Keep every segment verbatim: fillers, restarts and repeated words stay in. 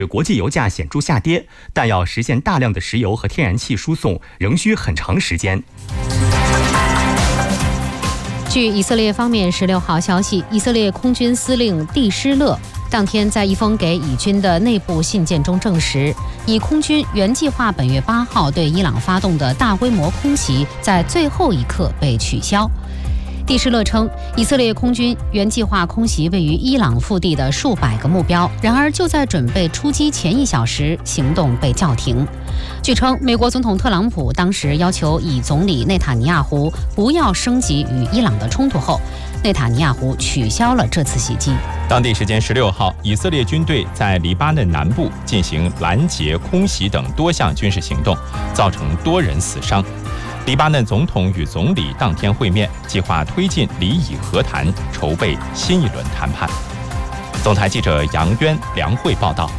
国际油价显著下跌，但要实现大量的石油和天然气输送，仍需很长时间。 据以色列方面十六号消息，以色列空军司令蒂施勒当天在一封给以军的内部信件中证实，以空军原计划本月八号对伊朗发动的大规模空袭在最后一刻被取消。蒂施勒称，以色列空军原计划空袭位于伊朗腹地的数百个目标，然而就在准备出击前一小时，行动被叫停。据称，美国总统特朗普当时要求以总理内塔尼亚胡不要升级与伊朗的冲突后，内塔尼亚胡取消了这次袭击。 当地时间十六号，以色列军队在黎巴嫩南部进行拦截、空袭等多项军事行动，造成多人死伤。黎巴嫩总统与总理当天会面，计划推进黎以和谈，筹备新一轮谈判。总台记者杨渊、梁慧报道。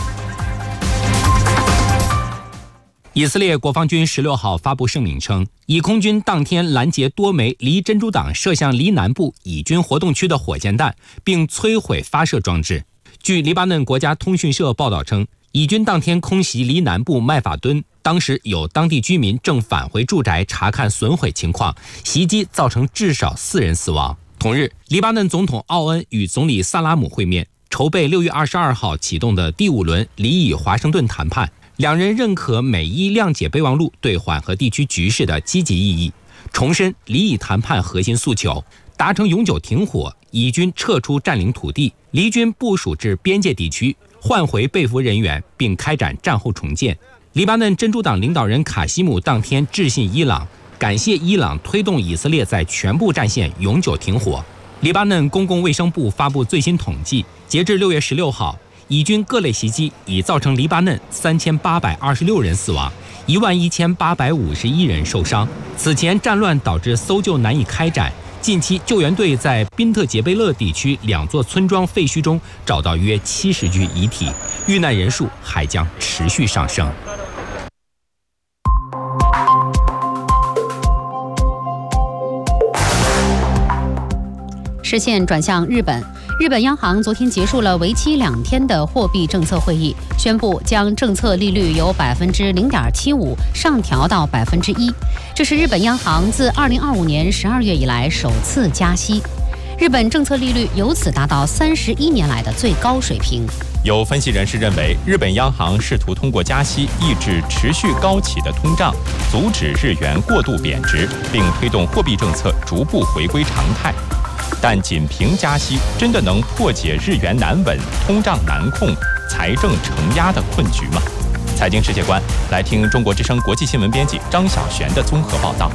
以色列国防军十六号发布声明称，以空军当天拦截多枚离真主党射向黎南部以军活动区的火箭弹，并摧毁发射装置。据黎巴嫩国家通讯社报道称，以军当天空袭黎南部麦法敦，当时有当地居民正返回住宅查看损毁情况，袭击造成至少四人死亡。同日，黎巴嫩总统奥恩与总理萨拉姆会面，筹备六月二十二号启动的第五轮黎以华盛顿谈判。两人认可美伊谅解备忘录对缓和地区局势的积极意义，重申黎以谈判核心诉求，达成永久停火，以军撤出占领土地，黎军部署至边界地区，换回被俘人员，并开展战后重建。黎巴嫩真主党领导人卡西姆当天致信伊朗，感谢伊朗推动以色列在全部战线永久停火。黎巴嫩公共卫生部发布最新统计，截至六月十六号，以军各类袭击已造成黎巴嫩三千八百二十六人死亡，一万一千八百五十一人受伤。此前战乱导致搜救难以开展，近期救援队在宾特杰贝勒地区两座村庄废墟中找到约七十具遗体，遇难人数还将持续上升。 视线转向日本，日本央行昨天结束了为期两天的货币政策会议，宣布将政策利率由百分之零点七五上调到百分之一，这是日本央行自二零二五年十二月以来首次加息。日本政策利率由此达到三十一年来的最高水平。 有分析人士认为，日本央行试图通过加息抑制持续高企的通胀，阻止日元过度贬值，并推动货币政策逐步回归常态。但仅凭加息，真的能破解日元难稳、通胀难控、财政承压的困局吗？财经世界观，来听中国之声国际新闻编辑张晓璇的综合报道。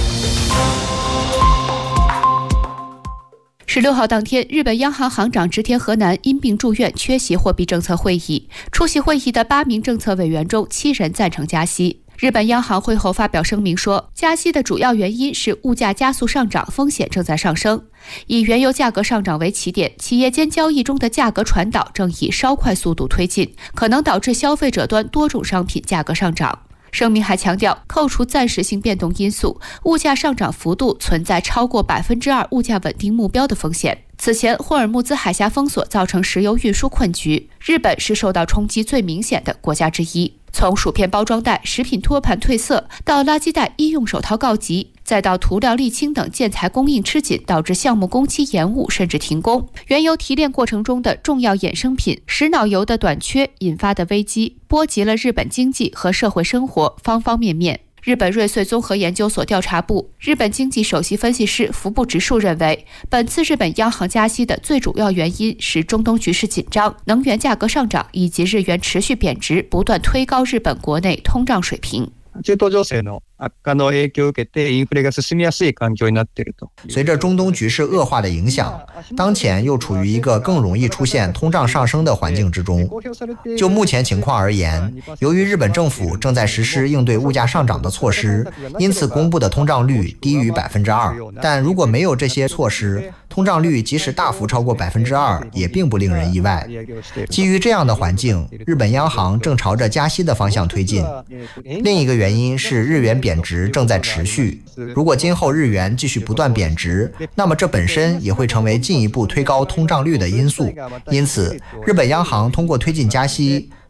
十六号当天，日本央行行长植田和男因病住院，缺席货币政策会议。出席会议的八名政策委员中，七人赞成加息。日本央行会后发表声明说，加息的主要原因是物价加速上涨，风险正在上升。以原油价格上涨为起点，企业间交易中的价格传导正以稍快速度推进，可能导致消费者端多种商品价格上涨。声明还强调，扣除暂时性变动因素，物价上涨幅度存在超过百分之二物价稳定目标的风险。此前，霍尔木兹海峡封锁造成石油运输困局，日本是受到冲击最明显的国家之一。从薯片包装袋、食品托盘褪色，到垃圾袋医用手套告急，再到涂料、沥青等建材供应吃紧，导致项目工期延误甚至停工。原油提炼过程中的重要衍生品石脑油的短缺引发的危机，波及了日本经济和社会生活方方面面。日本瑞穗综合研究所调查部日本经济首席分析师服部直树认为，本次日本央行加息的最主要原因是中东局势紧張、能源價格上涨以及日元持续贬值，不断推高日本国内通胀水平。 中東情勢の悪化の影響を受けてインフレが進みやすい環境になっていると。 随着中东局势恶化的影响，当前又处于一个更容易出现通胀上升的环境之中。就目前情况而言，由于日本政府正在实施应对物价上涨的措施，因此公布的通胀率低于百分之二。但如果没有这些措施， 通胀率即使大幅超过百分之二，也并不令人意外。基于这样的环境，日本央行正朝着加息的方向推进。另一个原因是日元贬值正在持续，如果今后日元继续不断贬值，那么这本身也会成为进一步推高通胀率的因素。因此，日本央行通过推进加息，